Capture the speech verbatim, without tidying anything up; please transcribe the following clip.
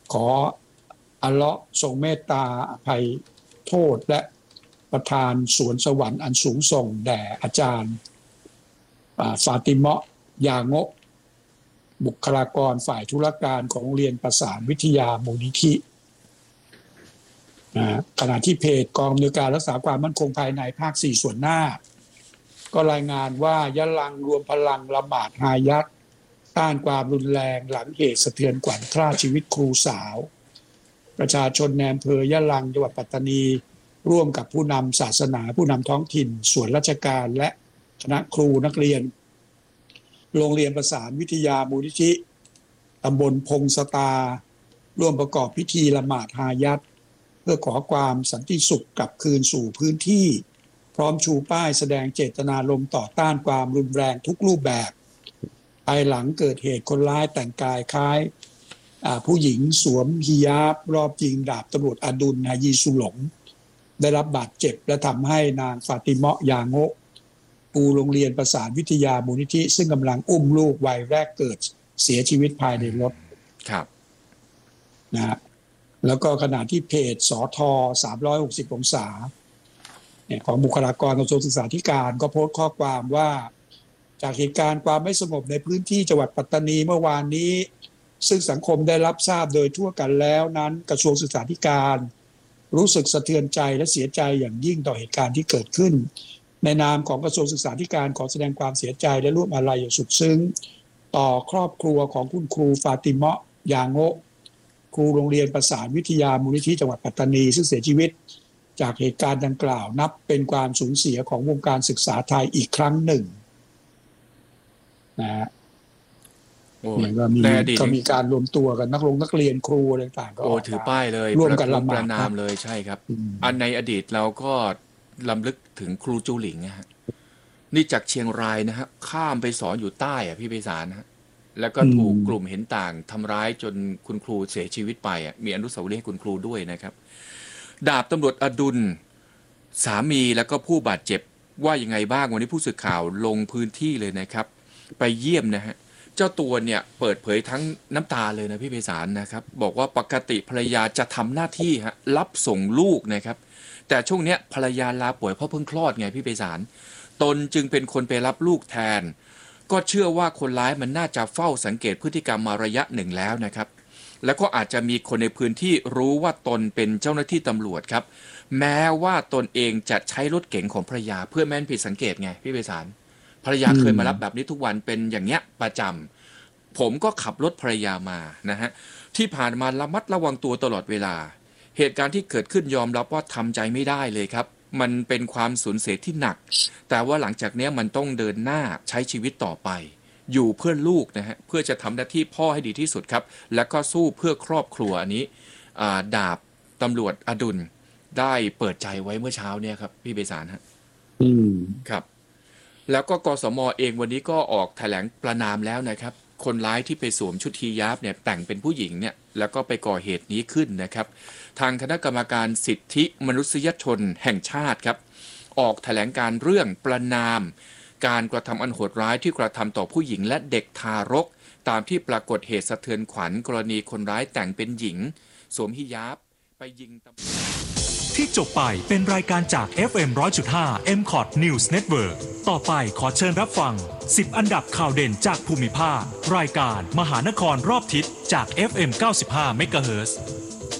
ขออัลเลาะห์ทรงเมตตาอภัยโทษและประทานสวนสวรรค์อันสูงส่งแด่อาจารย์ฟาติเมาะห์ยาโงะบุคลากรฝ่ายธุรการของโรงเรียนประสานวิทยามูลนิธิขณะที่เพจกองอำนวยการรักษาความมั่นคงภายในภาคสี่ส่วนหน้าก็รายงานว่ายะลังรวมพลังละหมาดฮายัตต้านความรุนแรงหลังเหตุสะเทือนขวัญฆ่าชีวิตครูสาวประชาชนในอำเภอยะลังจังหวัดปัตตานีร่วมกับผู้นำศาสนาผู้นำท้องถิ่นส่วนราชการและคณะครูนักเรียนโรงเรียนประสานวิทยามูลนิธิตำบลพงสตาร่วมประกอบพิธีละหมาดฮายัตเพื่อขอความสันติสุขกลับคืนสู่พื้นที่พร้อมชูป้ายแสดงเจตนารมณ์ต่อต้านความรุนแรงทุกรูปแบบภายหลังเกิดเหตุคนร้ายแต่งกายคล้ายผู้หญิงสวมฮิญาบรอบยิงดาบตำรวจอดุลนายีสุหลงได้รับบาดเจ็บและทำให้นางฟาติเมาะห์ยาโงะครูโรงเรียนประสานวิทยามูลนิธิซึ่งกำลังอุ้มลูกวัยแรกเกิดเสียชีวิตภายในรถครับนะฮะแล้วก็ขณะที่เพจสทสามร้อยหกสิบองศาเนี่ยของบุคลากรกระทรวงศึกษาธิการก็โพสต์ข้อความว่าจากเหตุการณ์ความไม่สงบในพื้นที่จังหวัดปัตตานีเมื่อวานนี้ซึ่งสังคมได้รับทราบโดยทั่วกันแล้วนั้นกระทรวงศึกษาธิการรู้สึกสะเทือนใจและเสียใจอย่างยิ่งต่อเหตุการณ์ที่เกิดขึ้นในนามของกระทรวงศึกษาธิการขอแสดงความเสียใจและร่วมอาลัยอย่างสุดซึ้งต่อครอบครัวของคุณครูฟาติเมาะห์ยาโงะครูโรงเรียนประสานวิทยามูลนิธิจังหวัดปัตตานีซึ่งเสียชีวิตจากเหตุการณ์ดังกล่าวนับเป็นความสูญเสียของวงการศึกษาไทยอีกครั้งหนึ่งนะฮะเนี่ยก็มีก็มีการรวมตัวกันนักลงนักเรียนครูอะไรต่างๆก็โอ้ถือป้ายเลยร่วมกันละหมาดประนามเลยใช่ครับอันในอดีตเราก็รำลึกถึงครูจูหลิงนะฮะนี่จากเชียงรายนะฮะข้ามไปสอนอยู่ใต้อ่ะพี่ไพศาลนะฮะแล้วก็ถูกกลุ่มเห็นต่างทำร้ายจนคุณครูเสียชีวิตไปอ่ะมีอนุสาวรีย์ให้คุณครูด้วยนะครับดาบตำรวจอดุลสามีแล้วก็ผู้บาดเจ็บว่ายังไงบ้างวันนี้ผู้สื่อข่าวลงพื้นที่เลยนะครับไปเยี่ยมนะฮะเจ้าตัวเนี่ยเปิดเผยทั้งน้ำตาเลยนะพี่ไพศาลนะครับบอกว่าปกติภรรยาจะทำหน้าที่ฮะรับส่งลูกนะครับแต่ช่วงเนี้ยภรรยาลาป่วยเพราะเพิ่งคลอดไงพี่ไพศาลตนจึงเป็นคนไปรับลูกแทนก็เชื่อว่าคนร้ายมันน่าจะเฝ้าสังเกตพฤติกรรมมาระยะหนึ่งแล้วนะครับแล้วก็อาจจะมีคนในพื้นที่รู้ว่าตนเป็นเจ้าหน้าที่ตำรวจครับแม้ว่าตนเองจะใช้รถเก๋งของภรรยาเพื่อแม่นผิดสังเกตไงพี่ไพศาลภรรยาเคยมารับแบบนี้ทุกวันเป็นอย่างเงี้ยประจำผมก็ขับรถภรรยามานะฮะที่ผ่านมาระมัดระวังตัวตลอดเวลาเหตุการณ์ที่เกิดขึ้นยอมรับว่าทำใจไม่ได้เลยครับมันเป็นความสูญเสียที่หนักแต่ว่าหลังจากนี้มันต้องเดินหน้าใช้ชีวิตต่อไปอยู่เพื่อลูกนะฮะเพื่อจะทำหน้าที่พ่อให้ดีที่สุดครับแล้วก็สู้เพื่อครอบครัวอันนี้ดาบตำรวจอดุลได้เปิดใจไว้เมื่อเช้าเนี่ยครับพี่ไพศาลฮะอืมครับแล้วก็กสม.เองวันนี้ก็ออกแถลงประณามแล้วนะครับคนร้ายที่ไปสวมชุดฮิญาบเนี่ยแต่งเป็นผู้หญิงเนี่ยแล้วก็ไปก่อเหตุนี้ขึ้นนะครับทางคณะกรรมการสิทธิมนุษยชนแห่งชาติครับออกแถลงการเรื่องประณามการกระทำอันโหดร้ายที่กระทำต่อผู้หญิงและเด็กทารกตามที่ปรากฏเหตุสะเทือนขวัญกรณีคนร้ายแต่งเป็นหญิงสวมฮิญาบไปยิงที่จบไปเป็นรายการจาก เอฟ เอ็ม หนึ่งร้อยจุดห้า เอ็ม คอท News Network ต่อไปขอเชิญรับฟังสิบอันดับข่าวเด่นจากภูมิภาครายการมหานครรอบทิศจาก เอฟ เอ็ม เก้าสิบห้า เมกะเฮิรตซ์